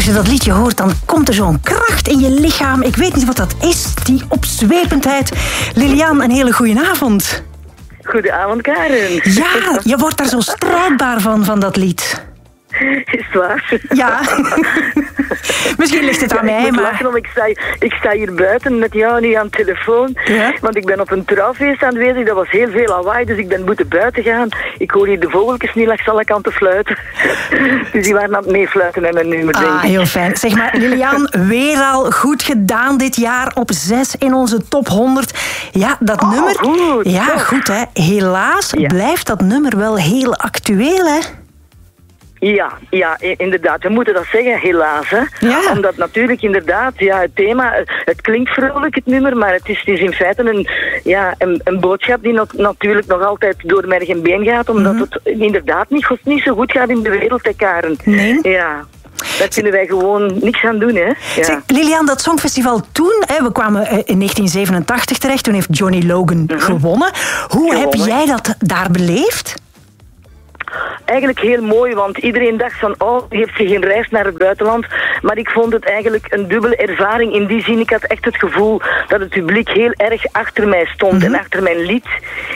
je dat liedje hoort, dan komt er zo'n kracht in je lichaam. Ik weet niet wat dat is, die opzwependheid. Lilian, een hele goeie avond. Goedenavond, Karen. Ja, je wordt daar zo strijdbaar van dat lied. Is het waar? Ja. Misschien ligt het aan mij, ik moet maar... lachen, want ik sta hier buiten met jou nu aan de telefoon. Ja? Want ik ben op een trouwfeest aanwezig. Dat was heel veel lawaai, dus ik ben moeten buiten gaan. Ik hoor hier de vogeltjes niet langs alle kanten fluiten. Dus die waren aan het meefluiten met mijn nummer. Heel fijn. Zeg maar, Lilian, weer al goed gedaan dit jaar op 6 in onze top 100. Ja, dat nummer... Goed. Ja, goed hè. Helaas blijft dat nummer wel heel actueel, hè? Ja, inderdaad. We moeten dat zeggen, helaas. Hè? Ja. Omdat natuurlijk inderdaad, het thema, het klinkt vrolijk, het nummer, maar het is in feite een boodschap die natuurlijk nog altijd door merg en been gaat, omdat het inderdaad niet zo goed gaat in de wereld, hè, Karen. Nee. Ja. Daar kunnen wij gewoon niks aan doen, hè. Ja. Zeg, Lilian, dat Songfestival toen, we kwamen in 1987 terecht, toen heeft Johnny Logan gewonnen. Hoe heb jij dat daar beleefd? Eigenlijk heel mooi, want iedereen dacht van, die heeft zich een reis naar het buitenland. Maar ik vond het eigenlijk een dubbele ervaring. In die zin, ik had echt het gevoel dat het publiek heel erg achter mij stond en achter mijn lied.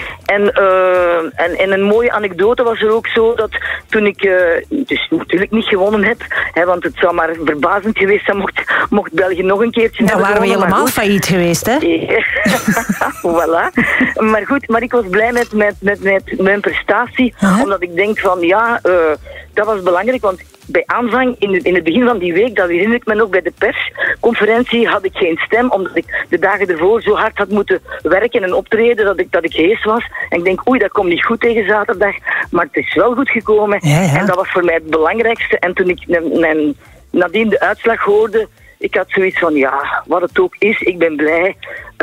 En een mooie anekdote was er ook zo dat toen ik dus natuurlijk niet gewonnen heb, want het zou maar verbazend geweest zijn mocht België nog een keertje Dan waren we helemaal failliet geweest, hè? Voilà. Maar goed, maar ik was blij met mijn prestatie, omdat ik denk van dat was belangrijk, want bij aanvang, in het begin van die week, dat herinner ik me nog bij de persconferentie, had ik geen stem, omdat ik de dagen ervoor zo hard had moeten werken en optreden dat ik hees was. En ik denk, dat komt niet goed tegen zaterdag, maar het is wel goed gekomen. Ja. En dat was voor mij het belangrijkste. En toen ik nadien de uitslag hoorde, ik had zoiets van, wat het ook is, ik ben blij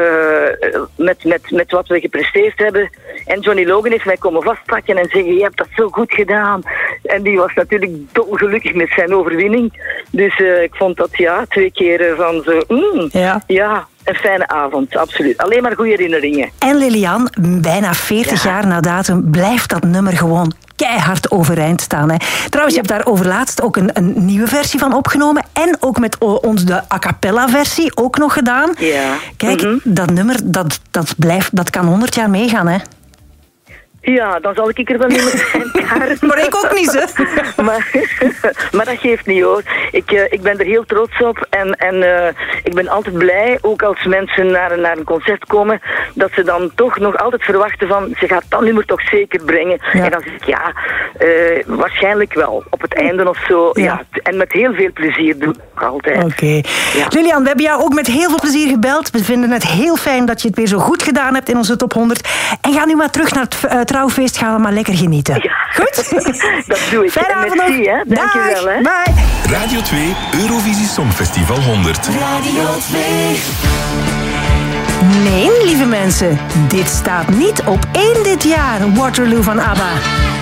met wat we gepresteerd hebben. En Johnny Logan heeft mij komen vastpakken en zeggen, je hebt dat zo goed gedaan. En die was natuurlijk dolgelukkig met zijn overwinning. Dus ik vond dat 2 keer van zo, een fijne avond, absoluut. Alleen maar goede herinneringen. En Lilian, bijna 40 jaar na datum blijft dat nummer gewoon keihard overeind staan. Hè. Trouwens, je hebt daar overlaatst ook een nieuwe versie van opgenomen. En ook met ons de a cappella versie ook nog gedaan. Ja. Kijk, dat nummer, dat kan 100 jaar meegaan, hè. Ja, dan zal ik er wel niet meer zijn, Karen. Maar ik ook niet, hè. Maar dat geeft niet, hoor. Ik ben er heel trots op en ik ben altijd blij, ook als mensen naar een concert komen, dat ze dan toch nog altijd verwachten van, ze gaat dat nummer toch zeker brengen. Ja. En dan zeg ik, waarschijnlijk wel, op het einde of zo. Ja. En met heel veel plezier doen we altijd. Oké. Ja. Lilian, we hebben jou ook met heel veel plezier gebeld. We vinden het heel fijn dat je het weer zo goed gedaan hebt in onze top 100. En ga nu maar terug naar het trouwfeest, gaan we maar lekker genieten. Ja. Goed? Dat doe ik. Fijne avond nog. Dank je wel. Hè. Bye. Radio 2 Eurovisie Songfestival 100. Radio 2. Nee, lieve mensen. Dit staat niet op 1 dit jaar. Waterloo van ABBA.